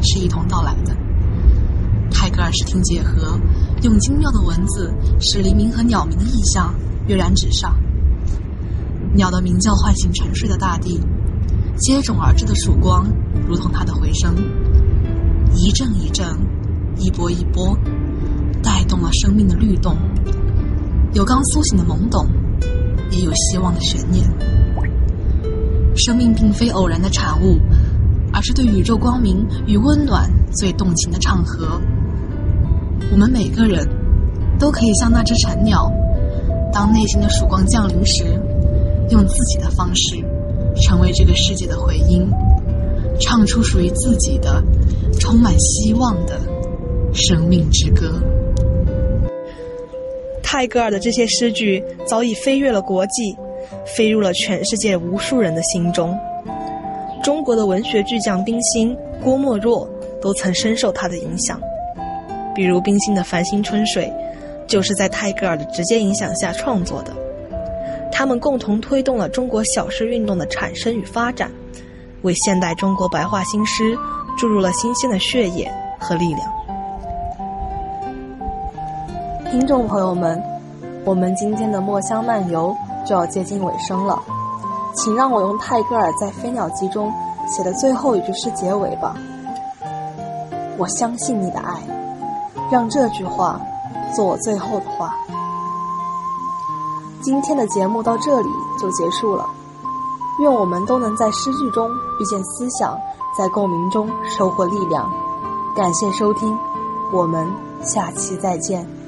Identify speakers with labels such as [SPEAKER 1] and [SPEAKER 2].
[SPEAKER 1] 是一同到来的。泰戈尔视听结合，用精妙的文字使黎明和鸟鸣的意象跃然纸上。鸟的鸣叫唤醒沉睡的大地，接踵而至的曙光如同它的回声，一阵一阵，一波一波，带动了生命的律动，有刚苏醒的懵懂，也有希望的悬念。生命并非偶然的产物，而是对宇宙光明与温暖最动情的唱和。我们每个人都可以像那只晨鸟，当内心的曙光降临时，用自己的方式成为这个世界的回音，唱出属于自己的充满希望的生命之歌。
[SPEAKER 2] 泰戈尔的这些诗句早已飞越了国际，飞入了全世界无数人的心中。中国的文学巨匠冰心、郭沫若都曾深受他的影响，比如冰心的《繁星春水》就是在泰戈尔的直接影响下创作的。他们共同推动了中国小诗运动的产生与发展，为现代中国白话新诗注入了新鲜的血液和力量。听众朋友们，我们今天的墨香漫游就要接近尾声了，请让我用泰戈尔在《飞鸟集》中写的最后一句诗结尾吧。我相信你的爱，让这句话做我最后的话。今天的节目到这里就结束了，愿我们都能在诗句中遇见思想，在共鸣中收获力量。感谢收听，我们下期再见。